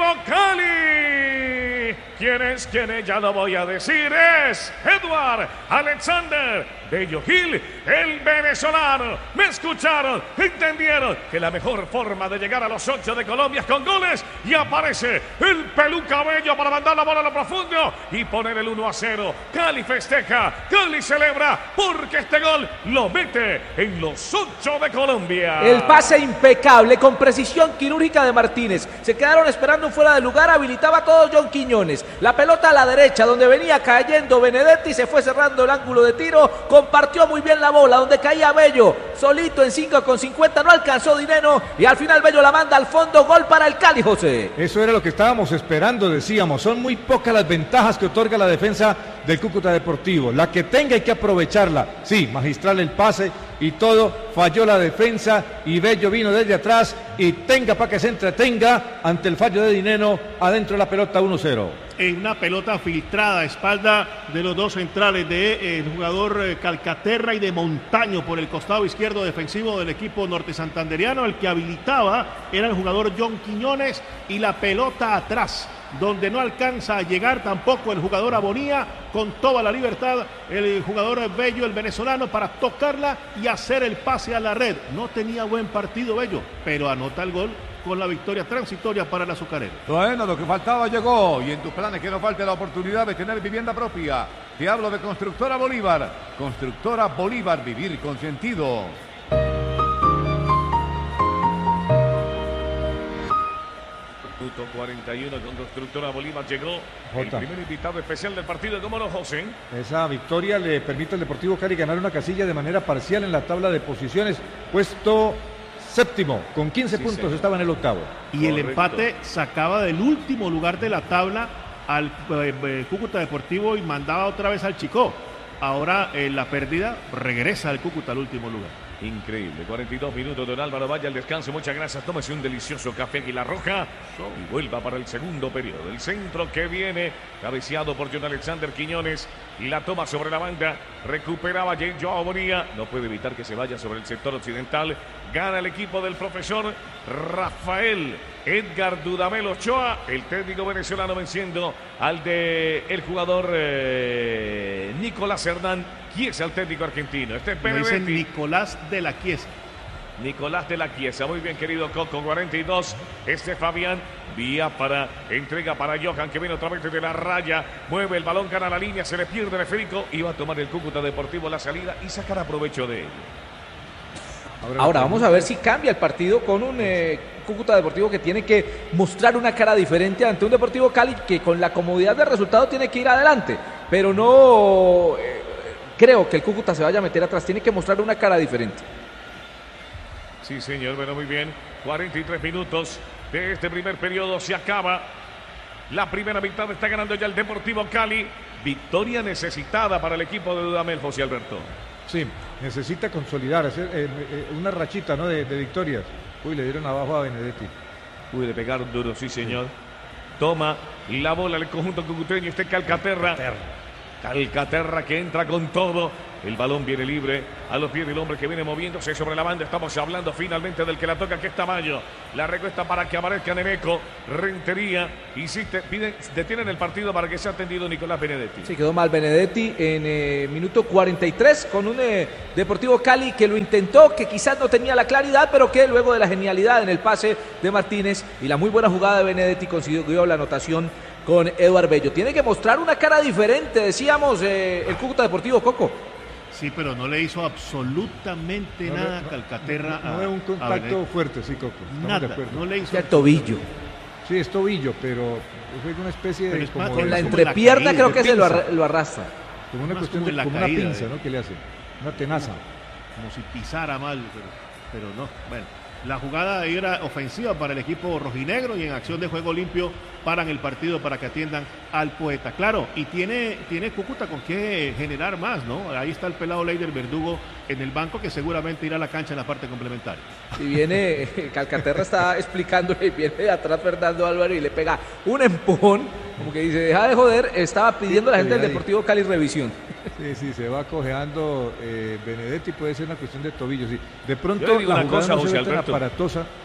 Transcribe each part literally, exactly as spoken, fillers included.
Cali. ¿Quién es? ¿Quién es? Ya lo voy a decir. Es Edward Alexander Bello Gil, el venezolano. ¿Me escucharon? ¿Entendieron? Que la mejor forma de llegar a los ocho de Colombia es con goles. Y aparece el Peluca Bello para mandar la bola a lo profundo y poner el uno a cero. Cali festeja, Cali celebra, porque este gol lo mete en los ocho de Colombia. El pase impecable, con precisión quirúrgica de Martínez. Se quedaron esperando fuera de lugar, habilitaba todo John Quiñones. La pelota a la derecha, donde venía cayendo Benedetti, se fue cerrando el ángulo de tiro. Compartió muy bien la bola, donde caía Bello, solito en cinco con cincuenta, no alcanzó Dineno, y al final Bello la manda al fondo. Gol para el Cali, José. Eso era lo que estábamos esperando, decíamos. Son muy pocas las ventajas que otorga la defensa del Cúcuta Deportivo. La que tenga hay que aprovecharla. Sí, magistral el pase y todo, falló la defensa y Bello vino desde atrás y tenga para que se entretenga ante el fallo de Dineno, adentro de la pelota uno cero. En una pelota filtrada a espalda de los dos centrales, de el jugador eh, Calcaterra y de Montaño por el costado izquierdo defensivo del equipo norte santanderiano. El que habilitaba era el jugador John Quiñones, y la pelota atrás, donde no alcanza a llegar tampoco el jugador Abonía, con toda la libertad el jugador Bello, el venezolano, para tocarla y hacer el pase a la red. No tenía buen partido Bello, pero anota el gol con la victoria transitoria para el azucarero. Bueno, lo que faltaba llegó, y en tus planes que no falte la oportunidad de tener vivienda propia. Te hablo de Constructora Bolívar. Constructora Bolívar, vivir con sentido. Minuto cuarenta y uno con Constructora Bolívar. Llegó Jota. el primer invitado especial del partido. ¿Cómo no, José? Esa victoria le permite al Deportivo Cali ganar una casilla de manera parcial en la tabla de posiciones, puesto séptimo, con quince sí, puntos, señor. Estaba en el octavo. Y correcto. El empate sacaba del último lugar de la tabla al eh, eh, Cúcuta Deportivo y mandaba otra vez al Chicó. Ahora en eh, la pérdida regresa al Cúcuta al último lugar. Increíble, cuarenta y dos minutos, don Álvaro, vaya al descanso, muchas gracias, tómese un delicioso café Águila Roja y vuelva para el segundo periodo. El centro que viene, cabeceado por John Alexander Quiñones, y la toma sobre la banda, recuperaba Joao Bonilla, no puede evitar que se vaya sobre el sector occidental, gana el equipo del profesor Rafael Edgar Dudamel Ochoa, el técnico venezolano venciendo al de el jugador eh, Nicolás Hernán Chiesa, el técnico argentino. Este es Benedetti. Nicolás de la Chiesa. Nicolás de la Chiesa, muy bien, querido Coco. Cuarenta y dos, este Fabián, vía para, entrega para Johan, que viene otra vez de la raya, mueve el balón, gana la línea, se le pierde el Federico, y va a tomar el Cúcuta Deportivo la salida y sacará provecho de él. Ahora, Ahora vamos a ver si cambia el partido con un eh, Cúcuta Deportivo que tiene que mostrar una cara diferente ante un Deportivo Cali que con la comodidad del resultado tiene que ir adelante, pero no eh, creo que el Cúcuta se vaya a meter atrás, tiene que mostrar una cara diferente. Sí, señor, bueno, muy bien. cuarenta y tres minutos de este primer periodo, se acaba la primera mitad, está ganando ya el Deportivo Cali. Victoria necesitada para el equipo de Dudamel, José Alberto. Sí, necesita consolidar, hacer eh, eh, una rachita, ¿no?, de, de victorias. Uy, le dieron abajo a Benedetti. Uy, le pegaron duro, sí, señor. Sí. Toma la bola el conjunto cucuteño, este Calcaterra. Calcaterra. Calcaterra que entra con todo. El balón viene libre a los pies del hombre que viene moviéndose sobre la banda. Estamos hablando finalmente del que la toca, que es Tamayo. La recuesta para que aparezca Neneco. Rentería. Insiste, piden, detienen el partido para que sea atendido Nicolás Benedetti. Sí, quedó mal Benedetti en eh, minuto cuarenta y tres con un eh, Deportivo Cali que lo intentó, que quizás no tenía la claridad, pero que luego de la genialidad en el pase de Martínez y la muy buena jugada de Benedetti consiguió la anotación con Eduard Bello. Tiene que mostrar una cara diferente, decíamos, eh, el Cúcuta Deportivo, Coco. Sí, pero no le hizo absolutamente no nada a Calcaterra. No, no, no es un contacto fuerte, sí, Coco. Nada, no le hizo. El tobillo. Sí, es tobillo, pero fue una especie de... Como con la entrepierna creo que se lo, arra lo arrastra. Como una cuestión de, como una pinza, ¿no?, que le hace. Una tenaza. Como si pisara mal, pero, pero no. Bueno, la jugada era ofensiva para el equipo rojinegro y en acción de juego limpio paran el partido para que atiendan al poeta. Claro, y tiene, tiene Cúcuta con qué generar más, ¿no? Ahí está el pelado Leider Verdugo en el banco, que seguramente irá a la cancha en la parte complementaria. Y viene, Calcaterra está explicándole, viene de atrás Fernando Álvarez y le pega un empujón, como que dice, deja de joder, estaba pidiendo a la gente del Deportivo Cali revisión. Sí, sí, se va cojeando eh, Benedetti, puede ser una cuestión de tobillo, sí. De pronto la una jugada cosa, no se José ve tan Alberto. aparatosa,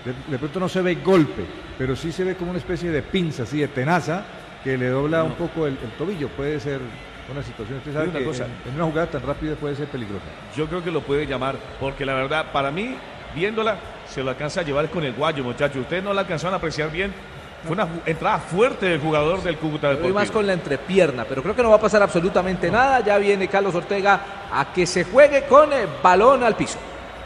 De, de pronto no se ve golpe, pero sí se ve como una especie de pinza, así de tenaza, que le dobla no. un poco el, el tobillo. Puede ser una situación, usted sabe una que cosa. En, en una jugada tan rápida puede ser peligrosa. Yo creo que lo puede llamar, porque la verdad, para mí, viéndola, se lo alcanza a llevar con el guayo, muchachos. Ustedes no la alcanzaron a apreciar bien. Fue una entrada fuerte del jugador del Cúcuta Deportivo. Más con la entrepierna, pero creo que no va a pasar absolutamente no. nada. Ya viene Carlos Ortega a que se juegue con el balón al piso.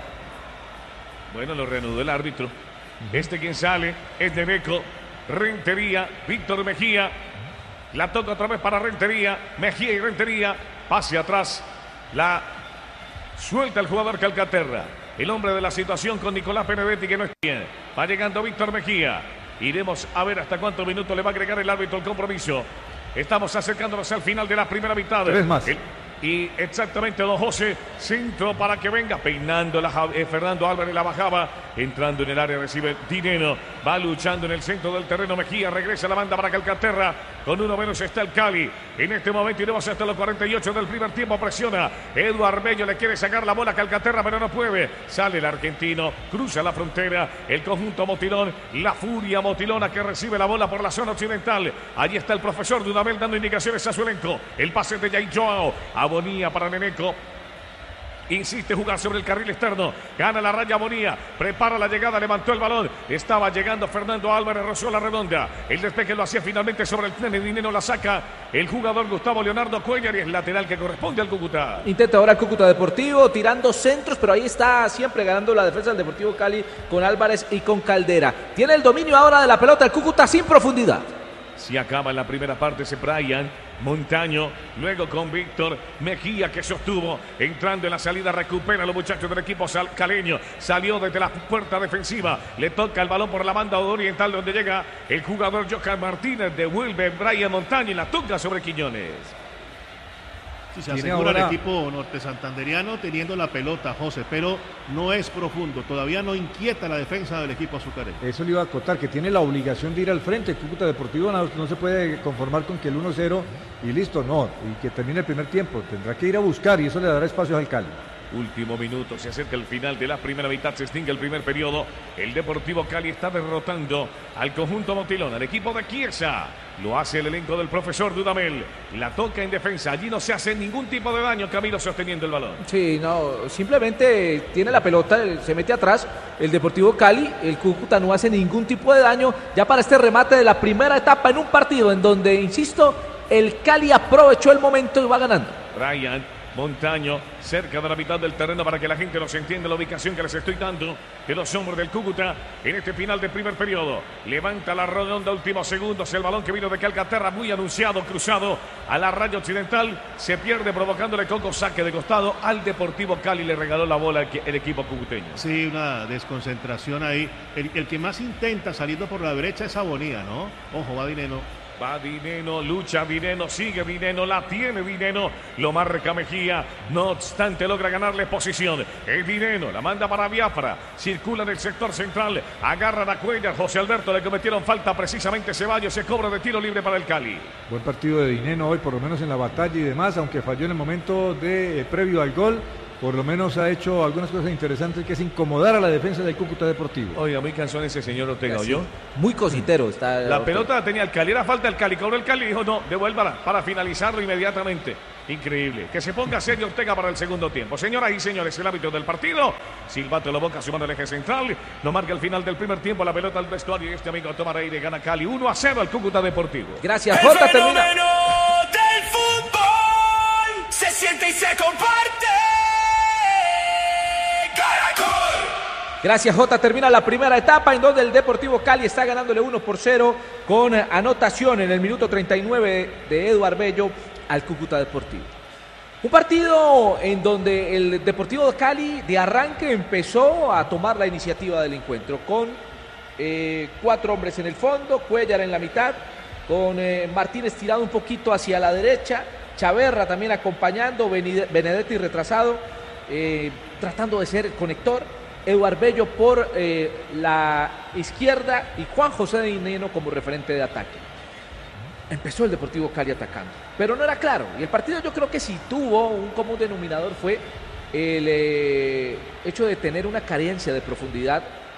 Bueno, lo reanudó el árbitro. Este quien sale es Neneco, Rentería, Víctor Mejía. La toca otra vez para Rentería. Mejía y Rentería. Pase atrás. La suelta el jugador Calcaterra. El hombre de la situación con Nicolás Benedetti, que no es bien. Va llegando Víctor Mejía. Iremos a ver hasta cuántos minutos le va a agregar el árbitro el compromiso. Estamos acercándonos al final de la primera mitad. Tres más. El, y exactamente, don José, centro para que venga, peinando la, eh, Fernando Álvarez, la bajaba, entrando en el área, recibe Dineno, va luchando en el centro del terreno Mejía, regresa la banda para Calcaterra, con uno menos está el Cali. En este momento iremos hasta los cuarenta y ocho del primer tiempo, presiona Eduard Bello, le quiere sacar la bola a Calcaterra, pero no puede, sale el argentino, cruza la frontera, el conjunto Motilón, la furia motilona que recibe la bola por la zona occidental. Allí está el profesor Dudamel dando indicaciones a su elenco, el pase de Jay Joao, Abonía para Neneco. Insiste jugar sobre el carril externo. Gana la raya Bonilla. Prepara la llegada. Levantó el balón. Estaba llegando Fernando Álvarez. Rozó la redonda. El despeje lo hacía finalmente sobre el nene Dineno. La saca el jugador Gustavo Leonardo Cuellar. Y es lateral que corresponde al Cúcuta. Intenta ahora el Cúcuta Deportivo. Tirando centros. Pero ahí está siempre ganando la defensa del Deportivo Cali. Con Álvarez y con Caldera. Tiene el dominio ahora de la pelota el Cúcuta sin profundidad. Si acaba en la primera parte ese Brian Montaño, luego con Víctor Mejía que sostuvo, entrando en la salida, recupera a los muchachos del equipo caleño, salió desde la puerta defensiva, le toca el balón por la banda oriental donde llega el jugador Johan Martínez, devuelve Brian Montaño y la toca sobre Quiñones. Sí, se asegura ahora el equipo norte santanderiano teniendo la pelota, José, pero no es profundo, todavía no inquieta la defensa del equipo azucarero. Eso le iba a acotar, que tiene la obligación de ir al frente. El Cúcuta Deportivo no, no se puede conformar con que el uno cero y listo, no, y que termine el primer tiempo, tendrá que ir a buscar y eso le dará espacio al Cali. Último minuto, se acerca el final de la primera mitad, se extingue el primer periodo. El Deportivo Cali está derrotando al conjunto Motilón, al equipo de Chiesa. Lo hace el elenco del profesor Dudamel. La toca en defensa, allí no se hace ningún tipo de daño. Camilo sosteniendo el balón. Sí, no, simplemente tiene la pelota, se mete atrás el Deportivo Cali. El Cúcuta no hace ningún tipo de daño. Ya para este remate de la primera etapa en un partido en donde, insisto, el Cali aprovechó el momento y va ganando. Brian Montaño, cerca de la mitad del terreno para que la gente nos entienda la ubicación que les estoy dando de los hombres del Cúcuta en este final del primer periodo. Levanta la redonda, últimos segundos, el balón que vino de Calcaterra, muy anunciado, cruzado a la raya occidental, se pierde provocándole Coco, saque de costado al Deportivo Cali, le regaló la bola el equipo cucuteño. Sí, una desconcentración ahí. El, el que más intenta saliendo por la derecha es Abonía, ¿no? Ojo, va Dineno. Va Dineno, lucha Dineno, sigue Dineno, la tiene Dineno, lo marca Mejía, no obstante logra ganarle posición. Es Dineno, la manda para Biafra, circula en el sector central, agarra a Cuellar, José Alberto, le cometieron falta precisamente Ceballos, se cobra de tiro libre para el Cali. Buen partido de Dineno hoy, por lo menos en la batalla y demás, aunque falló en el momento de eh, previo al gol. Por lo menos ha hecho algunas cosas interesantes, que es incomodar a la defensa del Cúcuta Deportivo. Oiga, muy cansón ese señor Ortega, ¿oyó? Muy cositero está. La Ortega. pelota la tenía el Cali, era falta el Cali, cobró el Cali y dijo no, devuélvala para finalizarlo inmediatamente. Increíble. Que se ponga serio Ortega para el segundo tiempo. Señoras y señores, el árbitro del partido, silbato lo boca sumando el eje central, no marca el final del primer tiempo, la pelota al vestuario y este amigo toma aire, gana Cali uno a cero al Cúcuta Deportivo. Gracias, Jota. Termina. Del fútbol se siente y se comparte. Gracias, Jota. Termina la primera etapa en donde el Deportivo Cali está ganándole uno por cero con anotación en el minuto treinta y nueve de Eduard Bello al Cúcuta Deportivo. Un partido en donde el Deportivo de Cali de arranque empezó a tomar la iniciativa del encuentro con eh, cuatro hombres en el fondo, Cuellar en la mitad, con eh, Martínez tirado un poquito hacia la derecha, Chaverra también acompañando, Benedetti retrasado, eh, tratando de ser conector. Eduard Bello por eh, la izquierda y Juan José Dineno como referente de ataque. Empezó el Deportivo Cali atacando, pero no era claro. Y el partido, yo creo que sí tuvo un común denominador, fue el eh, hecho de tener una carencia de profundidad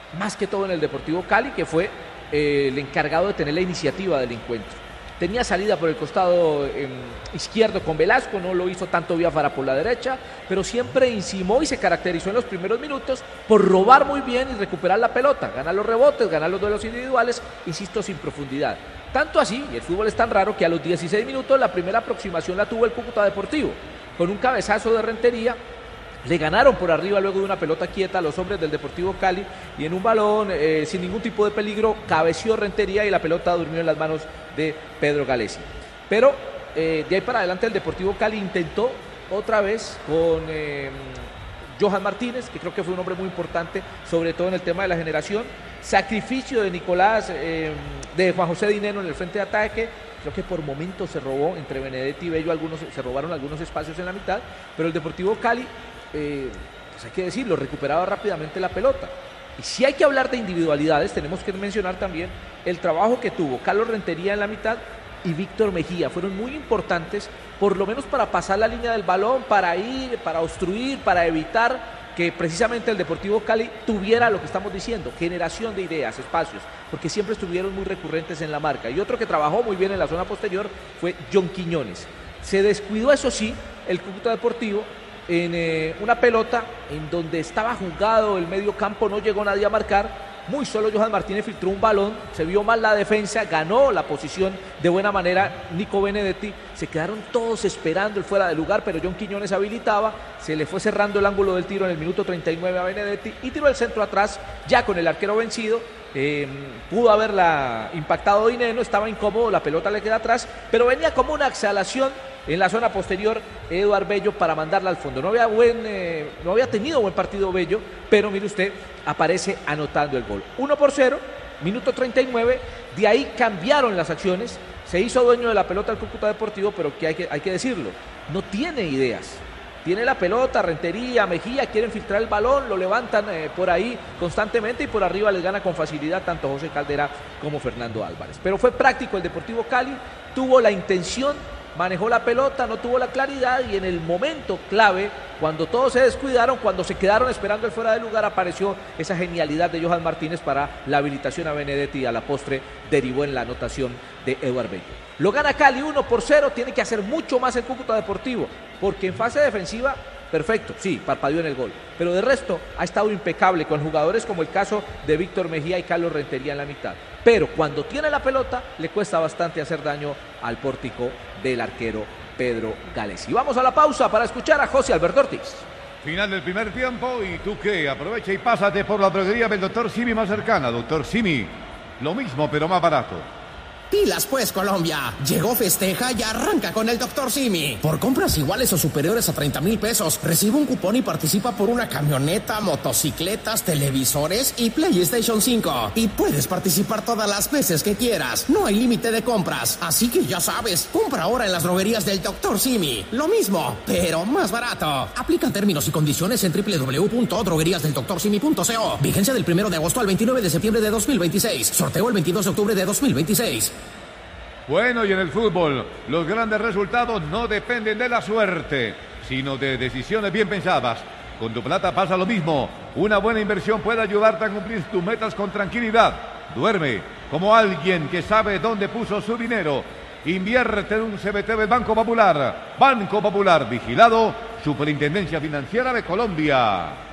más que todo en el Deportivo Cali, que fue eh, el encargado de tener la iniciativa del encuentro. Tenía salida por el costado eh, izquierdo con Velasco, no lo hizo tanto Biafara por la derecha, pero siempre encimó y se caracterizó en los primeros minutos por robar muy bien y recuperar la pelota, ganar los rebotes, ganar los duelos individuales, insisto, sin profundidad. Tanto así, y el fútbol es tan raro, que a los dieciséis minutos la primera aproximación la tuvo el Cúcuta Deportivo, con un cabezazo de Rentería. Le ganaron por arriba luego de una pelota quieta a los hombres del Deportivo Cali y en un balón eh, sin ningún tipo de peligro cabeció Rentería y la pelota durmió en las manos de Pedro Galesi. Pero eh, de ahí para adelante el Deportivo Cali intentó otra vez con eh, Johan Martínez, que creo que fue un hombre muy importante, sobre todo en el tema de la generación. Sacrificio de Nicolás, eh, de Juan José Dineno en el frente de ataque. Creo que por momentos se robó entre Benedetti y Bello, algunos, se robaron algunos espacios en la mitad, pero el Deportivo Cali, eh, pues hay que decirlo, recuperaba rápidamente la pelota. Y si hay que hablar de individualidades, tenemos que mencionar también el trabajo que tuvo Carlos Rentería en la mitad y Víctor Mejía. Fueron muy importantes, por lo menos para pasar la línea del balón, para ir, para obstruir, para evitar que precisamente el Deportivo Cali tuviera lo que estamos diciendo, generación de ideas, espacios, porque siempre estuvieron muy recurrentes en la marca. Y otro que trabajó muy bien en la zona posterior fue John Quiñones. Se descuidó, eso sí, el Cúcuta Deportivo en eh, una pelota en donde estaba jugado el medio campo, no llegó nadie a marcar. Muy solo Johan Martínez filtró un balón, se vio mal la defensa, ganó la posición de buena manera Nico Benedetti, se quedaron todos esperando el fuera de lugar, pero John Quiñones habilitaba, se le fue cerrando el ángulo del tiro en el minuto treinta y nueve a Benedetti y tiró el centro atrás, ya con el arquero vencido. Eh, pudo haberla impactado Dineno, estaba incómodo, la pelota le queda atrás, pero venía como una exhalación en la zona posterior Eduard Bello para mandarla al fondo. No había, buen, eh, no había tenido buen partido Bello, pero mire usted, aparece anotando el gol. uno por cero, minuto treinta y nueve, de ahí cambiaron las acciones, se hizo dueño de la pelota el Cúcuta Deportivo, pero que hay que, hay que decirlo, no tiene ideas. Tiene la pelota, Rentería, Mejía, quieren filtrar el balón, lo levantan eh, por ahí constantemente y por arriba les gana con facilidad tanto José Caldera como Fernando Álvarez. Pero fue práctico el Deportivo Cali, tuvo la intención, manejó la pelota, no tuvo la claridad y en el momento clave, cuando todos se descuidaron, cuando se quedaron esperando el fuera de lugar, apareció esa genialidad de Johan Martínez para la habilitación a Benedetti y a la postre derivó en la anotación de Eduard Bello. Lo gana Cali uno por cero, tiene que hacer mucho más el Cúcuta Deportivo, porque en fase defensiva, perfecto, sí, parpadeó en el gol, pero de resto ha estado impecable con jugadores como el caso de Víctor Mejía y Carlos Rentería en la mitad. Pero cuando tiene la pelota, le cuesta bastante hacer daño al pórtico del arquero Pedro Galesi. Vamos a la pausa para escuchar a José Alberto Ortiz. Final del primer tiempo, ¿y tú qué? Aprovecha y pásate por la droguería del doctor Simi más cercana. doctor Simi, lo mismo pero más barato. Pilas pues, Colombia. Llegó Festeja y arranca con el doctor Simi. Por compras iguales o superiores a treinta mil pesos, recibe un cupón y participa por una camioneta, motocicletas, televisores y PlayStation cinco. Y puedes participar todas las veces que quieras. No hay límite de compras. Así que ya sabes, compra ahora en las droguerías del doctor Simi. Lo mismo, pero más barato. Aplican términos y condiciones en doble u doble u doble u punto droguerías del doctor simi punto co. Vigencia del primero de agosto al veintinueve de septiembre de dos mil veintiséis. Sorteo el veintidós de octubre de dos mil veintiséis. Bueno, y en el fútbol, los grandes resultados no dependen de la suerte, sino de decisiones bien pensadas. Con tu plata pasa lo mismo. Una buena inversión puede ayudarte a cumplir tus metas con tranquilidad. Duerme como alguien que sabe dónde puso su dinero. Invierte en un C B T del Banco Popular. Banco Popular, vigilado, Superintendencia Financiera de Colombia.